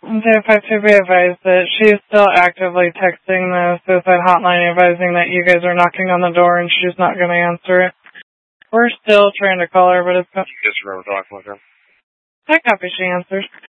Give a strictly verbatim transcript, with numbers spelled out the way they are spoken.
Detective, be advised that she is still actively texting the suicide hotline advising that you guys are knocking on the door and she's not going to answer it. We're still trying to call her, but it's... You just remember talking with her? I copy, she answers.